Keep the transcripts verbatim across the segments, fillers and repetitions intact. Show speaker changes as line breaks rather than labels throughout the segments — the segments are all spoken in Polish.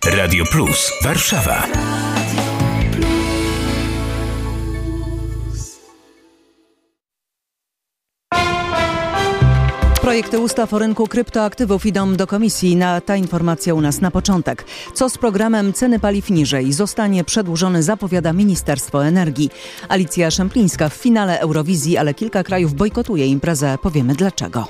Radio Plus Warszawa.
Projekty ustaw o rynku kryptoaktywów idą do komisji. Na ta informacja u nas na początek. Co z programem ceny paliw niżej? Zostanie przedłużony, zapowiada Ministerstwo Energii. Alicja Szemplińska w finale Eurowizji, ale kilka krajów bojkotuje imprezę. Powiemy dlaczego.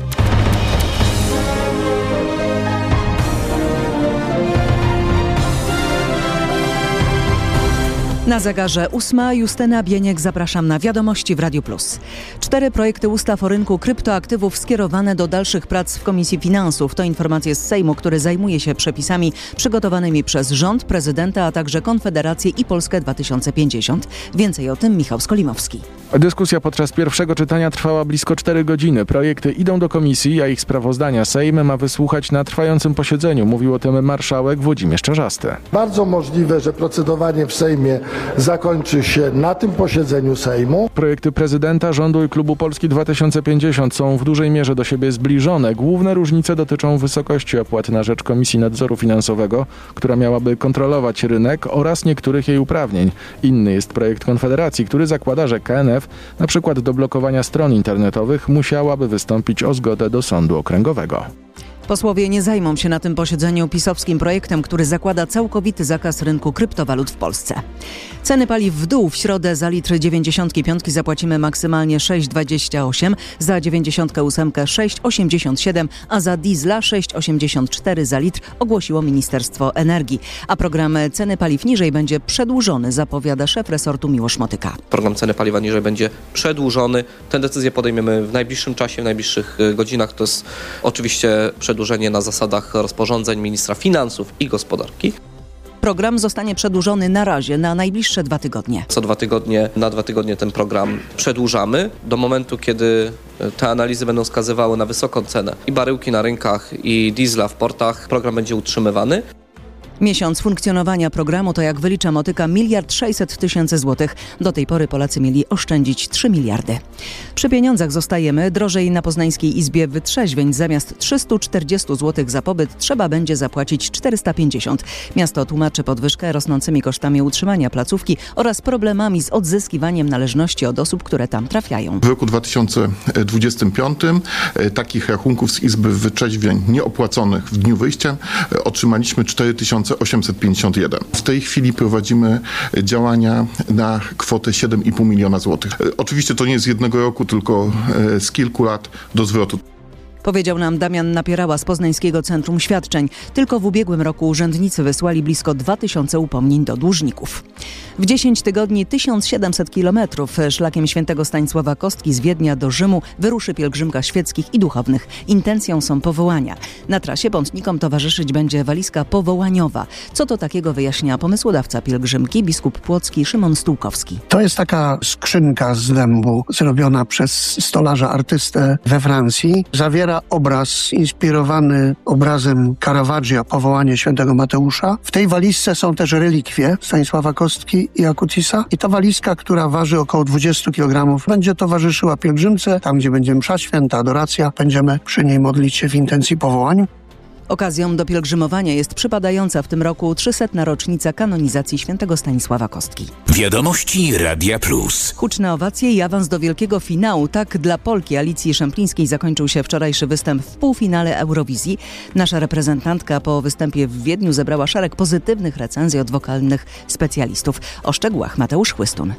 Na zegarze ósma. Justyna Bieniek, zapraszam na Wiadomości w Radiu Plus. Cztery projekty ustaw o rynku kryptoaktywów skierowane do dalszych prac w Komisji Finansów. To informacje z Sejmu, który zajmuje się przepisami przygotowanymi przez rząd, prezydenta, a także Konfederację i Polskę dwa tysiące pięćdziesiąt. Więcej o tym Michał Skolimowski.
Dyskusja podczas pierwszego czytania trwała blisko cztery godziny. Projekty idą do komisji, a ich sprawozdania Sejm ma wysłuchać na trwającym posiedzeniu. Mówił o tym marszałek Włodzimierz Czarzasty.
Bardzo możliwe, że procedowanie w Sejmie zakończy się na tym posiedzeniu Sejmu.
Projekty prezydenta, rządu i klubu Polski dwa tysiące pięćdziesiąt są w dużej mierze do siebie zbliżone. Główne różnice dotyczą wysokości opłat na rzecz Komisji Nadzoru Finansowego, która miałaby kontrolować rynek, oraz niektórych jej uprawnień. Inny jest projekt Konfederacji, który zakłada, że K N F, na przykład do blokowania stron internetowych, musiałaby wystąpić o zgodę do sądu okręgowego.
Posłowie nie zajmą się na tym posiedzeniu pisowskim projektem, który zakłada całkowity zakaz rynku kryptowalut w Polsce. Ceny paliw w dół. W środę za litr dziewięćdziesiątki piątki zapłacimy maksymalnie sześć dwadzieścia osiem, za dziewięćdziesiątkę ósemkę sześć osiemdziesiąt siedem, a za diesla sześć osiemdziesiąt cztery za litr, ogłosiło Ministerstwo Energii. A program ceny paliw niżej będzie przedłużony, zapowiada szef resortu Miłosz Motyka.
Program ceny paliwa niżej będzie przedłużony. Tę decyzję podejmiemy w najbliższym czasie, w najbliższych godzinach. To jest oczywiście przedłużenie Przedłużenie na zasadach rozporządzeń ministra finansów i gospodarki.
Program zostanie przedłużony na razie na najbliższe dwa tygodnie.
Co dwa tygodnie, na dwa tygodnie ten program przedłużamy do momentu, kiedy te analizy będą wskazywały na wysoką cenę i baryłki na rynkach, i diesla w portach. Program będzie utrzymywany.
Miesiąc funkcjonowania programu to, jak wylicza Motyka, miliard sześćset tysięcy złotych. Do tej pory Polacy mieli oszczędzić trzy miliardy. Przy pieniądzach zostajemy. Drożej na Poznańskiej Izbie Wytrzeźwień. Zamiast trzysta czterdzieści złotych za pobyt trzeba będzie zapłacić czterysta pięćdziesiąt. Miasto tłumaczy podwyżkę rosnącymi kosztami utrzymania placówki oraz problemami z odzyskiwaniem należności od osób, które tam trafiają.
W roku dwa tysiące dwudziestym piątym takich rachunków z Izby Wytrzeźwień nieopłaconych w dniu wyjścia otrzymaliśmy cztery tysiące osiemset pięćdziesiąt jeden. W tej chwili prowadzimy działania na kwotę siedem i pół miliona złotych. Oczywiście to nie z jednego roku, tylko z kilku lat do zwrotu.
Powiedział nam Damian Napierała z Poznańskiego Centrum Świadczeń. Tylko w ubiegłym roku urzędnicy wysłali blisko dwa tysiące upomnień do dłużników. W dziesięć tygodni tysiąc siedemset kilometrów szlakiem świętego Stanisława Kostki z Wiednia do Rzymu wyruszy pielgrzymka świeckich i duchownych. Intencją są powołania. Na trasie pątnikom towarzyszyć będzie walizka powołaniowa. Co to takiego, wyjaśnia pomysłodawca pielgrzymki, biskup płocki Szymon Stułkowski.
To jest taka skrzynka z dębu zrobiona przez stolarza artystę we Francji. Zawiera obraz inspirowany obrazem Caravaggia, powołanie świętego Mateusza. W tej walizce są też relikwie Stanisława Kostki i Akutisa. I ta walizka, która waży około dwadzieścia kilogramów, będzie towarzyszyła pielgrzymce. Tam, gdzie będzie msza święta, adoracja, będziemy przy niej modlić się w intencji powołań.
Okazją do pielgrzymowania jest przypadająca w tym roku trzysetna rocznica kanonizacji świętego Stanisława Kostki.
Wiadomości Radia Plus.
Huczne owacje i awans do wielkiego finału. Tak dla Polki Alicji Szemplińskiej zakończył się wczorajszy występ w półfinale Eurowizji. Nasza reprezentantka po występie w Wiedniu zebrała szereg pozytywnych recenzji od wokalnych specjalistów. O szczegółach Mateusz Chłystun.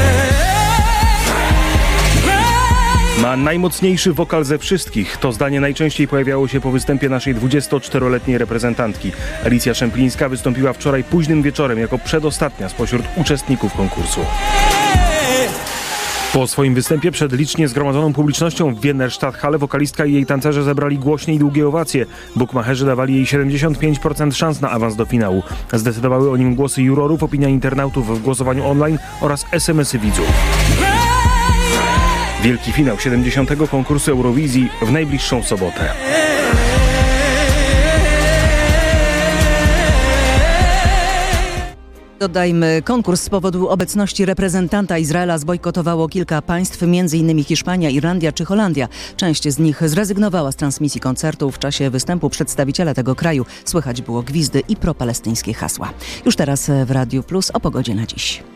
Ma najmocniejszy wokal ze wszystkich. To zdanie najczęściej pojawiało się po występie naszej dwudziestoczteroletniej reprezentantki. Alicja Szemplińska wystąpiła wczoraj późnym wieczorem jako przedostatnia spośród uczestników konkursu. Po swoim występie przed licznie zgromadzoną publicznością w Wiener Stadthalle wokalistka i jej tancerze zebrali głośne i długie owacje. Bukmacherzy dawali jej siedemdziesiąt pięć procent szans na awans do finału. Zdecydowały o nim głosy jurorów, opinia internautów w głosowaniu online oraz es em esy widzów. Wielki finał siedemdziesiątego konkursu Eurowizji w najbliższą sobotę.
Do Dodajmy, konkurs z powodu obecności reprezentanta Izraela zbojkotowało kilka państw, m.in. Hiszpania, Irlandia czy Holandia. Część z nich zrezygnowała z transmisji koncertu. W czasie występu przedstawiciela tego kraju słychać było gwizdy i propalestyńskie hasła. Już teraz w Radiu Plus o pogodzie na dziś.